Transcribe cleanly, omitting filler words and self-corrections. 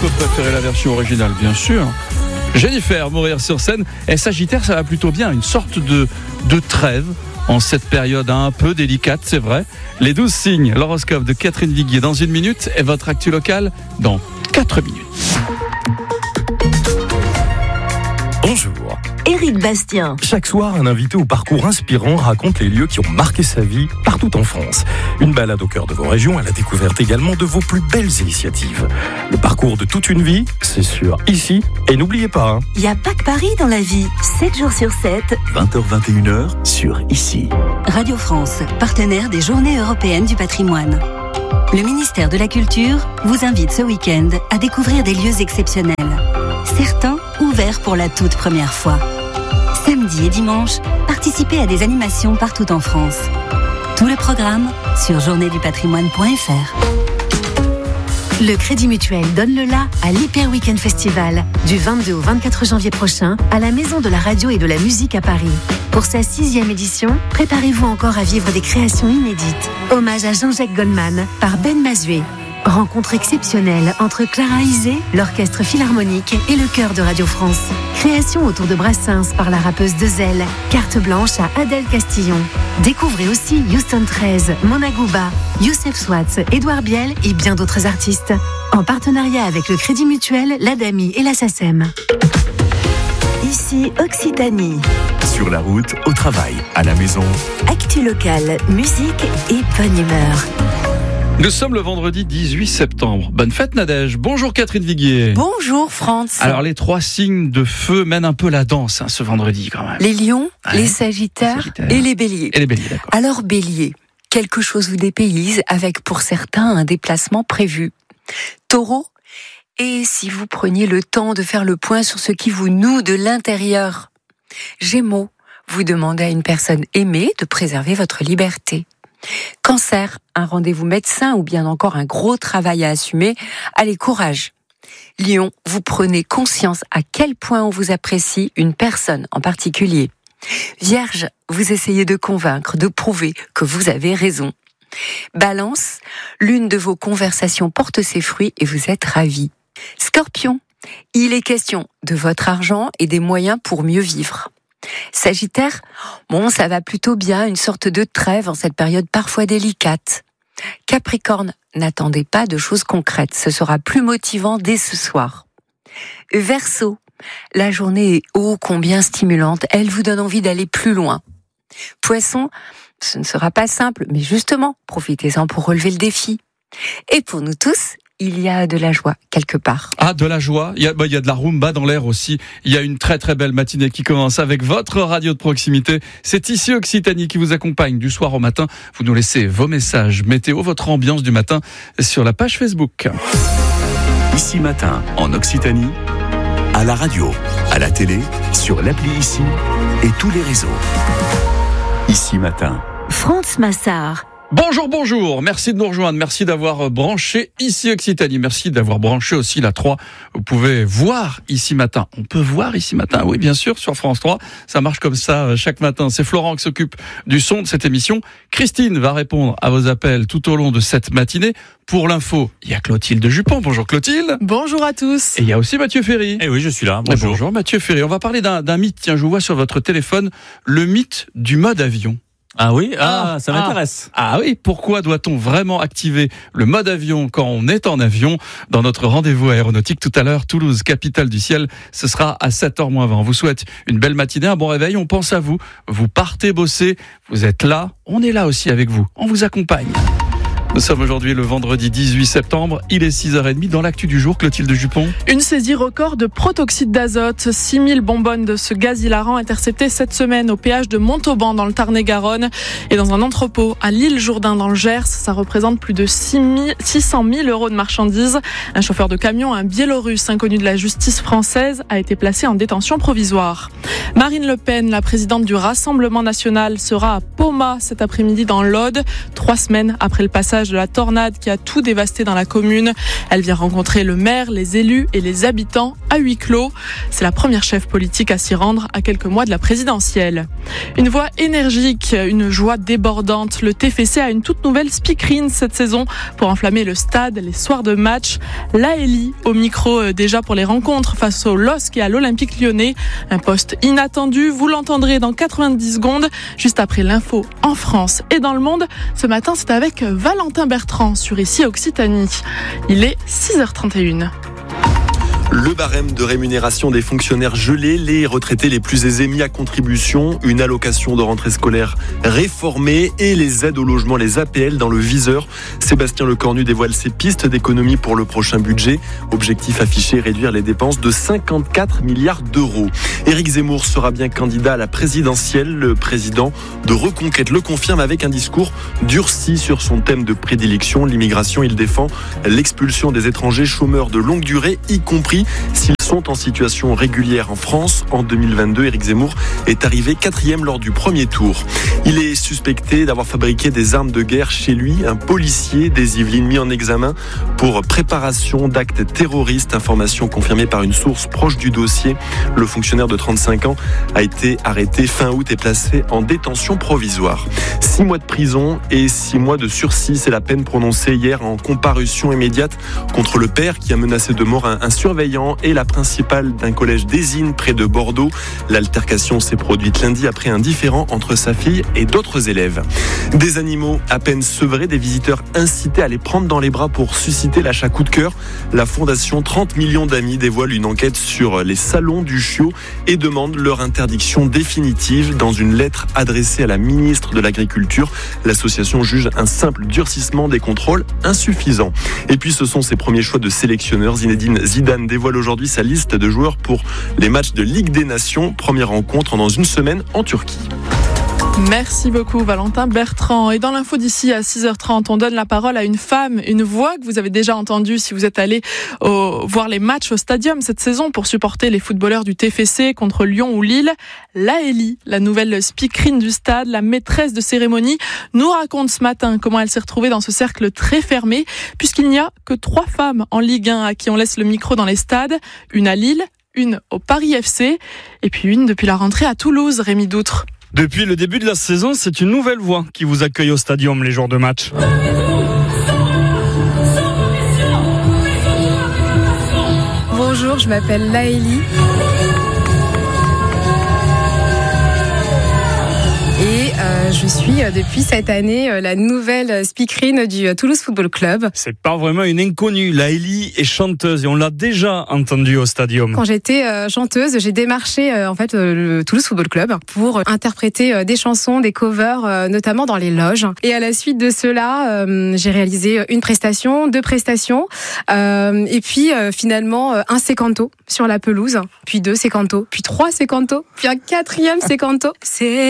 peut préférer la version originale, bien sûr. Jennifer, mourir sur scène. Et Sagittaire, ça va plutôt bien. Une sorte de trêve en cette période un peu délicate, c'est vrai. Les 12 signes, l'horoscope de Catherine Viguier dans 1 minute et votre actu locale dans 4 minutes. Bonjour. Éric Bastien. Chaque soir, un invité au parcours inspirant raconte les lieux qui ont marqué sa vie partout en France. Une balade au cœur de vos régions à la découverte également de vos plus belles initiatives. Le parcours de toute une vie, c'est sûr, ici. Et n'oubliez pas, Il n'y a pas que Paris dans la vie. 7 jours sur 7. 20h-21h sur Ici. Radio France, partenaire des Journées européennes du patrimoine. Le ministère de la Culture vous invite ce week-end à découvrir des lieux exceptionnels. Certains ouverts pour la toute première fois. Samedi et dimanche, participez à des animations partout en France. Tout le programme sur journéedupatrimoine.fr. Le Crédit Mutuel donne le la à l'Hyper Weekend Festival du 22 au 24 janvier prochain à la Maison de la Radio et de la Musique à Paris. Pour sa 6e édition, préparez-vous encore à vivre des créations inédites. Hommage à Jean-Jacques Goldman par Ben Mazué. Rencontre exceptionnelle entre Clara Isé, l'Orchestre Philharmonique et le Chœur de Radio France. Création autour de Brassens par la rappeuse Dezel. Carte blanche à Adèle Castillon. Découvrez aussi Houston 13, Mona Gouba, Youssef Swatz, Édouard Biel et bien d'autres artistes. En partenariat avec le Crédit Mutuel, l'ADAMI et la SACEM. Ici Occitanie. Sur la route, au travail, à la maison. Actu locale, musique et bonne humeur. Nous sommes le vendredi 18 septembre. Bonne fête Nadège. Bonjour Catherine Viguier. Bonjour France. Alors les 3 signes de feu mènent un peu la danse ce vendredi quand même. Les lions, Ouais. les sagittaires et les béliers. Et les béliers, d'accord. Alors bélier, quelque chose vous dépayse avec pour certains un déplacement prévu. Taureau, et si vous preniez le temps de faire le point sur ce qui vous noue de l'intérieur. Gémeaux, vous demandez à une personne aimée de préserver votre liberté. Cancer, un rendez-vous médecin ou bien encore un gros travail à assumer, allez courage. Lion, vous prenez conscience à quel point on vous apprécie une personne en particulier. Vierge, vous essayez de convaincre, de prouver que vous avez raison. Balance, l'une de vos conversations porte ses fruits et vous êtes ravi. Scorpion, il est question de votre argent et des moyens pour mieux vivre. Sagittaire, ça va plutôt bien, une sorte de trêve en cette période parfois délicate. Capricorne, n'attendez pas de choses concrètes, ce sera plus motivant dès ce soir. Verseau, la journée est ô combien stimulante, elle vous donne envie d'aller plus loin. Poisson, ce ne sera pas simple, mais justement, profitez-en pour relever le défi. Et pour nous tous, il y a de la joie quelque part. Ah, de la joie. Il y a de la rumba dans l'air aussi. Il y a une très très belle matinée qui commence avec votre radio de proximité. C'est Ici Occitanie qui vous accompagne du soir au matin. Vous nous laissez vos messages météo, votre ambiance du matin sur la page Facebook. Ici Matin, en Occitanie, à la radio, à la télé, sur l'appli Ici et tous les réseaux. Ici Matin. France Massard. Bonjour, merci de nous rejoindre, merci d'avoir branché Ici Occitanie, merci d'avoir branché aussi la 3. Vous pouvez voir Ici Matin, on peut voir Ici Matin, oui bien sûr, sur France 3, ça marche comme ça chaque matin. C'est Florent qui s'occupe du son de cette émission. Christine va répondre à vos appels tout au long de cette matinée. Pour l'info, il y a Clotilde Jupon. Bonjour Clotilde. Bonjour à tous. Et il y a aussi Mathieu Ferry. Eh oui, je suis là. Bonjour. Bonjour Mathieu Ferry. On va parler d'un mythe, tiens, je vous vois sur votre téléphone, le mythe du mode avion. Ah oui, ça m'intéresse. Ah oui, pourquoi doit-on vraiment activer le mode avion quand on est en avion? Dans notre rendez-vous aéronautique tout à l'heure, Toulouse, capitale du ciel, ce sera à 7h20. On vous souhaite une belle matinée, un bon réveil, on pense à vous. Vous partez bosser, vous êtes là, on est là aussi avec vous, on vous accompagne. Nous sommes aujourd'hui le vendredi 18 septembre, il est 6h30 dans l'actu du jour, Clotilde Jupon. Une saisie record de protoxyde d'azote, 6000 bonbonnes de ce gaz hilarant interceptées cette semaine au péage de Montauban dans le Tarn-et-Garonne et dans un entrepôt à l'île Jourdain dans le Gers. Ça représente plus de 600 000 euros de marchandises. Un chauffeur de camion, un Biélorusse inconnu de la justice française, a été placé en détention provisoire. Marine Le Pen, la présidente du Rassemblement national, sera à Poma cet après-midi dans l'Aude, 3 semaines après le passage reportage de la tornade qui a tout dévasté dans la commune. Elle vient rencontrer le maire, les élus et les habitants à huis clos. C'est la première chef politique à s'y rendre à quelques mois de la présidentielle. Une voix énergique, une joie débordante. Le TFC a une toute nouvelle speakerine cette saison pour enflammer le stade les soirs de match. Laëlie au micro déjà pour les rencontres face au LOSC et à l'Olympique Lyonnais. Un poste inattendu, vous l'entendrez dans 90 secondes, juste après l'info en France et dans le monde. Ce matin, c'est avec Valentin Bertrand sur Ici Occitanie. Il est 6h31. Le barème de rémunération des fonctionnaires gelé, les retraités les plus aisés mis à contribution, une allocation de rentrée scolaire réformée et les aides au logement, les APL dans le viseur. Sébastien Lecornu dévoile ses pistes d'économie pour le prochain budget. Objectif affiché, réduire les dépenses de 54 milliards d'euros. Éric Zemmour sera bien candidat à la présidentielle. Le président de Reconquête le confirme avec un discours durci sur son thème de prédilection, l'immigration. Il défend l'expulsion des étrangers chômeurs de longue durée, y compris s'ils sont en situation régulière en France. En 2022, Éric Zemmour est arrivé 4e lors du premier tour. Il est suspecté d'avoir fabriqué des armes de guerre chez lui. Un policier des Yvelines mis en examen pour préparation d'actes terroristes. Information confirmée par une source proche du dossier. Le fonctionnaire de 35 ans a été arrêté fin août et placé en détention provisoire. 6 mois de prison et 6 mois de sursis, c'est la peine prononcée hier en comparution immédiate contre le père qui a menacé de mort un surveillant et la principale d'un collège d'Ésine près de Bordeaux. L'altercation s'est produite lundi après un différend entre sa fille et d'autres élèves. Des animaux à peine sevrés, des visiteurs incités à les prendre dans les bras pour susciter l'achat coup de cœur. La fondation 30 millions d'amis dévoile une enquête sur les salons du chiot et demande leur interdiction définitive. Dans une lettre adressée à la ministre de l'Agriculture, l'association juge un simple durcissement des contrôles insuffisant. Et puis ce sont ses premiers choix de sélectionneur. Zinedine Zidane dévoile aujourd'hui sa liste de joueurs pour les matchs de Ligue des Nations. Première rencontre dans une semaine en Turquie. Merci beaucoup Valentin Bertrand. Et dans l'info d'ici à 6h30, on donne la parole à une femme, une voix que vous avez déjà entendue si vous êtes allé voir les matchs au Stadium cette saison pour supporter les footballeurs du TFC contre Lyon ou Lille. Laëlie, la nouvelle speakerine du stade, la maîtresse de cérémonie, nous raconte ce matin comment elle s'est retrouvée dans ce cercle très fermé puisqu'il n'y a que 3 femmes en Ligue 1 à qui on laisse le micro dans les stades. Une à Lille, une au Paris FC et puis une depuis la rentrée à Toulouse, Rémi Doutre. Depuis le début de la saison, c'est une nouvelle voix qui vous accueille au Stadium les jours de match. Bonjour, je m'appelle Laëlie. Et je suis depuis cette année la nouvelle speakerine du Toulouse Football Club. C'est pas vraiment une inconnue. Laëlie est chanteuse et on l'a déjà entendue au Stadium. Quand j'étais chanteuse, j'ai démarché le Toulouse Football Club pour interpréter des chansons, des covers, notamment dans les loges. Et à la suite de cela, j'ai réalisé une prestation, 2 prestations, et puis finalement un sécanto sur la pelouse, puis 2 sécantos, puis 3 sécantos, puis un 4e sécanto. C'est